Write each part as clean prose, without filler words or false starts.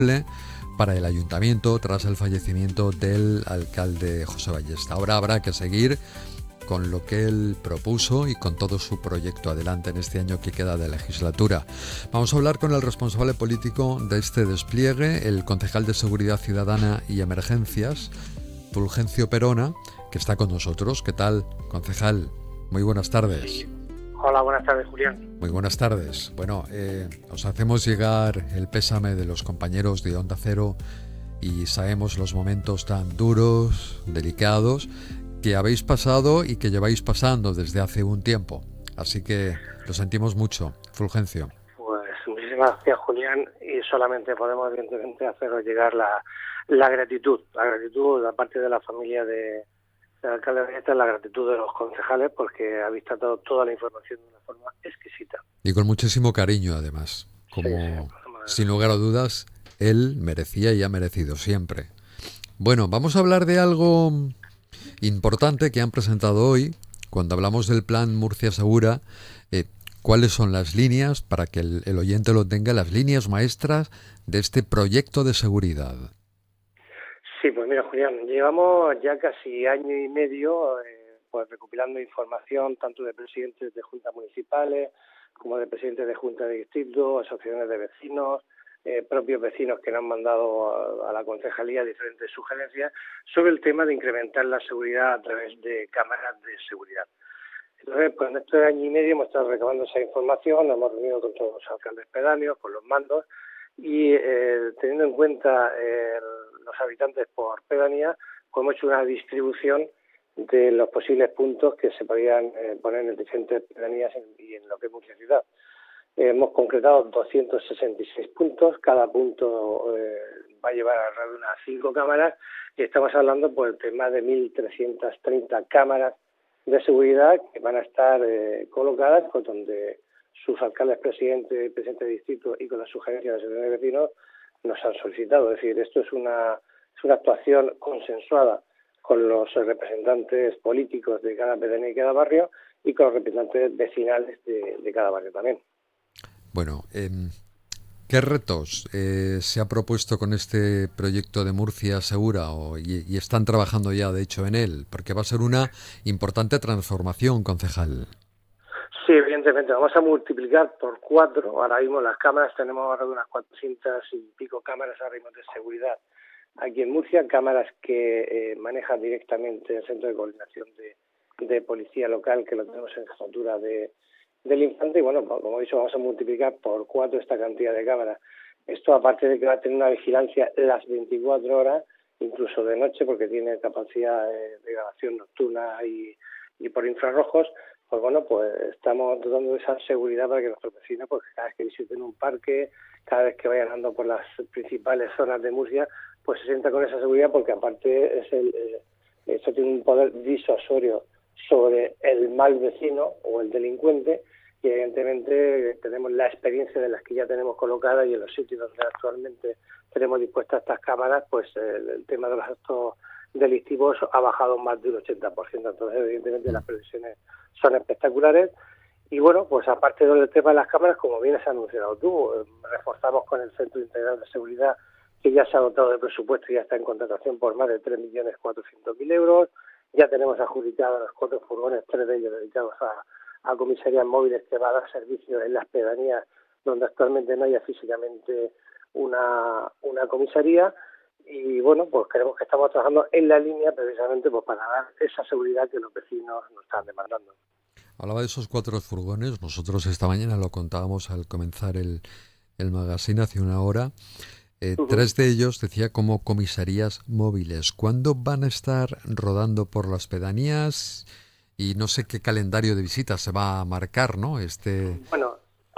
para el ayuntamiento tras el fallecimiento del alcalde José Ballesta. Ahora habrá que seguir con lo que él propuso y con todo su proyecto adelante en este año que queda de legislatura. Vamos a hablar con el responsable político de este despliegue, el concejal de Seguridad Ciudadana y Emergencias, Fulgencio Perona, que está con nosotros. ¿Qué tal, concejal? Muy buenas tardes. Sí. Hola, buenas tardes, Julián. Muy buenas tardes. Bueno, os hacemos llegar el pésame de los compañeros de Onda Cero y sabemos los momentos tan duros, delicados, que habéis pasado y que lleváis pasando desde hace un tiempo. Así que lo sentimos mucho, Fulgencio. Pues muchísimas gracias, Julián, y solamente podemos evidentemente haceros llegar la gratitud de parte de la familia del alcalde Ballesta, la gratitud de los concejales, porque habéis tratado toda la información de una forma exquisita. Y con muchísimo cariño, además, como sin lugar a dudas, él merecía y ha merecido siempre. Bueno, vamos a hablar de algo importante que han presentado hoy, cuando hablamos del plan Murcia Segura. ¿Cuáles son las líneas, para que el oyente lo tenga, las líneas maestras de este proyecto de seguridad? Sí, pues mira, Julián, llevamos ya casi año y medio pues recopilando información tanto de presidentes de juntas municipales como de presidentes de juntas de distrito, asociaciones de vecinos, propios vecinos que nos han mandado a la concejalía diferentes sugerencias sobre el tema de incrementar la seguridad a través de cámaras de seguridad. Entonces, pues en este año y medio hemos estado recabando esa información, nos hemos reunido con todos los alcaldes pedáneos, con los mandos, y teniendo en cuenta los habitantes por pedanía, pues hemos hecho una distribución de los posibles puntos que se podían poner en diferentes pedanías y en lo que es Murcia Ciudad. Hemos concretado 266 puntos, cada punto va a llevar alrededor de unas 5 cámaras, y estamos hablando pues de más de 1.330 cámaras de seguridad que van a estar colocadas, pues donde sus alcaldes, presidentes de distrito y con las sugerencias de la asociación de vecinos nos han solicitado. Es decir, esto es una actuación consensuada con los representantes políticos de cada pedanía y cada barrio y con los representantes vecinales de cada barrio también. Bueno, ¿qué retos se ha propuesto con este proyecto de Murcia Segura y están trabajando ya, de hecho, en él? Porque va a ser una importante transformación, concejal. Sí, evidentemente, vamos a multiplicar por 4. Ahora mismo las cámaras, tenemos ahora unas 400 y pico cámaras ahora mismo de seguridad aquí en Murcia, cámaras que manejan directamente el Centro de Coordinación de Policía Local, que lo tenemos en jefatura del Infante, y bueno, como he dicho, vamos a multiplicar por 4 esta cantidad de cámaras. Esto, aparte de que va a tener una vigilancia las 24 horas, incluso de noche, porque tiene capacidad de grabación nocturna y por infrarrojos, pues bueno, pues estamos dotando de esa seguridad para que nuestros vecinos, pues cada vez que visiten un parque, cada vez que vayan andando por las principales zonas de Murcia, pues se sienta con esa seguridad, porque aparte esto tiene un poder disuasorio sobre el mal vecino o el delincuente, y evidentemente tenemos la experiencia de las que ya tenemos colocadas, y en los sitios donde actualmente tenemos dispuestas estas cámaras, pues el tema de los actos delictivos ha bajado más de un 80%. Entonces, evidentemente, las previsiones son espectaculares. Y bueno, pues aparte del tema de las cámaras, como bien has anunciado tú, reforzamos con el Centro Integral de Seguridad, que ya se ha dotado de presupuesto y ya está en contratación por más de 3.400.000 euros. Ya tenemos adjudicados los 4 furgones, 3 de ellos dedicados a comisarías móviles, que va a dar servicio en las pedanías donde actualmente no haya físicamente una comisaría. Y bueno, pues creemos que estamos trabajando en la línea precisamente pues para dar esa seguridad que los vecinos nos están demandando. Hablaba de esos 4 furgones. Nosotros esta mañana lo contábamos al comenzar el magazine hace una hora. 3 de ellos, decía, como comisarías móviles. ¿Cuándo van a estar rodando por las pedanías? Y no sé qué calendario de visitas se va a marcar, ¿no? Bueno,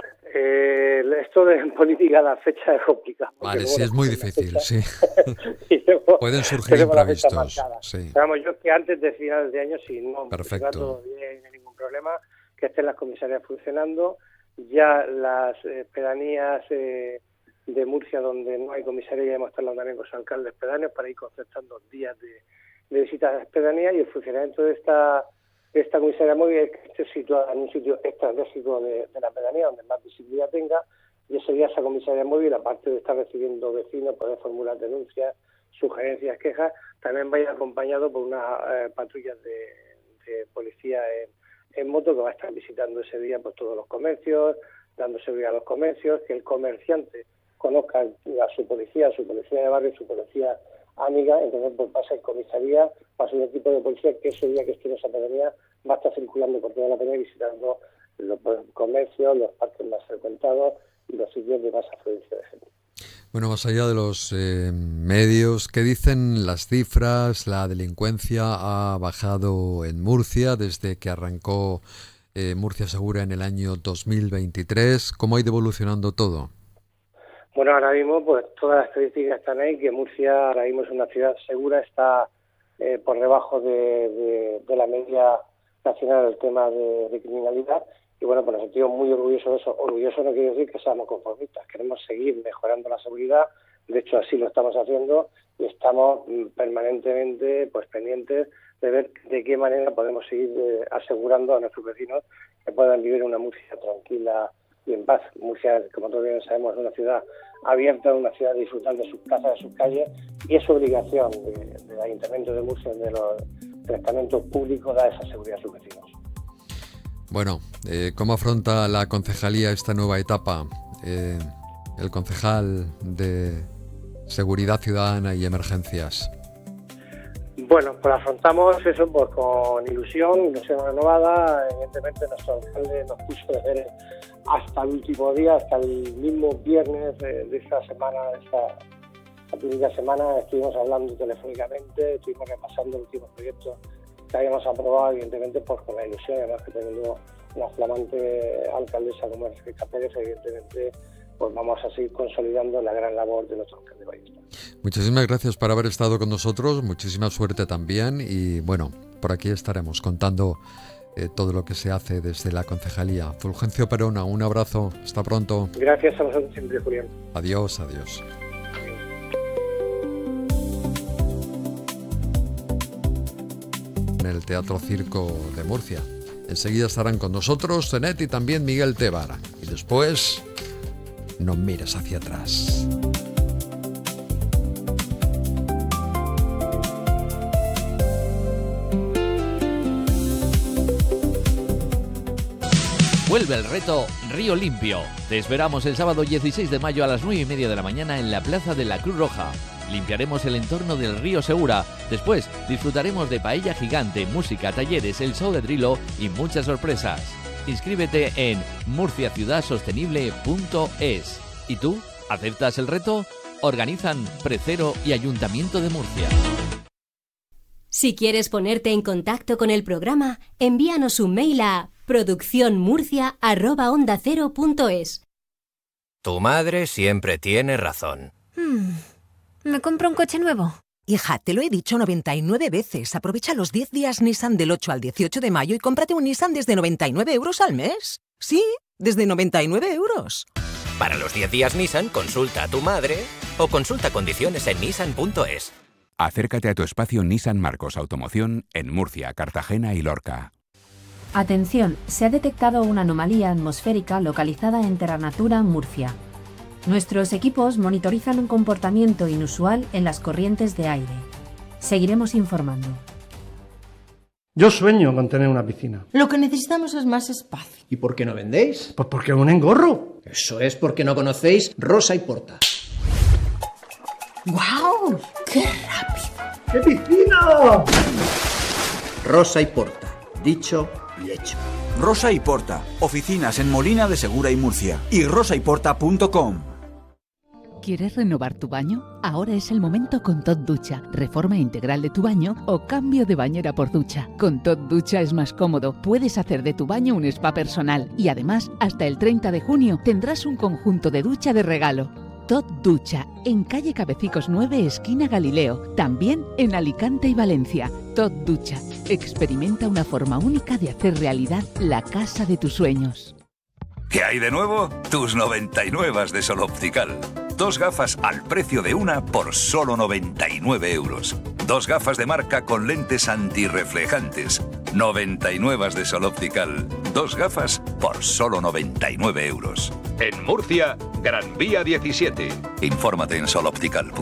esto de política, la fecha es complicada. Vale, sí, es muy difícil, sí. Pueden surgir imprevistos. Sí. Vamos, yo que antes de finales de año, si no Perfecto. va todo bien, no hay ningún problema, que estén las comisarías funcionando. Ya las pedanías de Murcia, donde no hay comisaría, ya hemos estado también con los alcaldes pedáneos para ir concertando días de visitas a las pedanías, y el funcionamiento de esta comisaría móvil es que esté situada en un sitio estratégico de la pedanía, donde más visibilidad tenga, Y ese día esa comisaría móvil, aparte de estar recibiendo vecinos, poder formular denuncias, sugerencias, quejas, también vaya acompañado por unas patrullas de policía en moto que va a estar visitando ese día pues todos los comercios, dando seguridad a los comercios, que el comerciante conozca a su policía de barrio, su policía amiga. Entonces pues pasa en comisaría, pasa un equipo de policía que ese día que esté en esa pedanía va a estar circulando por toda la pedanía visitando los comercios, los parques más frecuentados y los sitios de más afluencia de gente. Bueno, más allá de los medios, ¿qué dicen las cifras? La delincuencia ha bajado en Murcia desde que arrancó Murcia Segura en el año 2023. ¿Cómo ha ido evolucionando todo? Bueno, ahora mismo pues todas las estadísticas están ahí, que Murcia ahora mismo es una ciudad segura, está por debajo de la media nacional el tema de criminalidad. Y bueno, pues nos sentimos muy orgullosos de eso. Orgulloso no quiere decir que seamos conformistas. Queremos seguir mejorando la seguridad. De hecho, así lo estamos haciendo y estamos permanentemente pues pendientes de ver de qué manera podemos seguir asegurando a nuestros vecinos que puedan vivir una Murcia tranquila y en paz. Murcia, como todos bien sabemos, es una ciudad abierta, una ciudad disfrutando de sus plazas, de sus calles, y es obligación del Ayuntamiento de Murcia, de los estamentos públicos, dar esa seguridad a sus vecinos. Bueno, ¿cómo afronta la concejalía esta nueva etapa? El concejal de Seguridad Ciudadana y Emergencias. Bueno, pues afrontamos eso pues con ilusión renovada. Evidentemente nuestro alcalde nos puso deberes hasta el último día, hasta el mismo viernes de esta semana, la primera semana, estuvimos hablando telefónicamente, estuvimos repasando los últimos proyectos que habíamos aprobado, evidentemente pues con la ilusión, además que teniendo una flamante alcaldesa como es Erika Pérez, evidentemente pues vamos a seguir consolidando la gran labor de nuestro alcalde Ballester. Muchísimas gracias por haber estado con nosotros, muchísima suerte también y bueno, por aquí estaremos contando todo lo que se hace desde la concejalía. Fulgencio Perona, un abrazo, hasta pronto. Gracias a vosotros siempre, Julián. Adiós, adiós. En el Teatro Circo de Murcia. Enseguida estarán con nosotros Zenet y también Miguel Tebar. Y después, no mires hacia atrás. Vuelve el reto Río Limpio. Te esperamos el sábado 16 de mayo a las 9:30 de la mañana en la Plaza de la Cruz Roja. Limpiaremos el entorno del río Segura. Después disfrutaremos de paella gigante, música, talleres, el show de Drilo y muchas sorpresas. Inscríbete en murciaciudadsostenible.es. ¿Y tú? ¿Aceptas el reto? Organizan Precero y Ayuntamiento de Murcia. Si quieres ponerte en contacto con el programa, envíanos un mail a produccionmurcia@ondacero.es. Tu madre siempre tiene razón. ¿Me compro un coche nuevo? Hija, te lo he dicho 99 veces. Aprovecha los 10 días Nissan del 8 al 18 de mayo y cómprate un Nissan desde 99 euros al mes. Sí, desde 99 euros. Para los 10 días Nissan, consulta a tu madre o consulta condiciones en nissan.es. Acércate a tu espacio Nissan Marcos Automoción en Murcia, Cartagena y Lorca. Atención, se ha detectado una anomalía atmosférica localizada en Terra Natura, Murcia. Nuestros equipos monitorizan un comportamiento inusual en las corrientes de aire. Seguiremos informando. Yo sueño con tener una piscina. Lo que necesitamos es más espacio. ¿Y por qué no vendéis? Pues porque es un engorro. Eso es porque no conocéis Rosa y Porta. ¡Guau! ¡Qué rápido! ¡Qué piscina! Rosa y Porta. Dicho y hecho. Rosa y Porta. Oficinas en Molina de Segura y Murcia. Y rosayporta.com. ¿Quieres renovar tu baño? Ahora es el momento con Tot Ducha. Reforma integral de tu baño o cambio de bañera por ducha. Con Tot Ducha es más cómodo. Puedes hacer de tu baño un spa personal. Y además, hasta el 30 de junio tendrás un conjunto de ducha de regalo. Tot Ducha, en calle Cabecicos 9, esquina Galileo. También en Alicante y Valencia. Tot Ducha. Experimenta una forma única de hacer realidad la casa de tus sueños. ¿Qué hay de nuevo? Tus 99 de Sol Optical. 2 gafas al precio de una por solo 99 euros. 2 gafas de marca con lentes antirreflejantes. 99 de Sol Optical. 2 gafas por solo 99 euros. En Murcia, Gran Vía 17. Infórmate en soloptical.com.